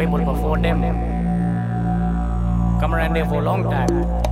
table before them. Come around there for a long time.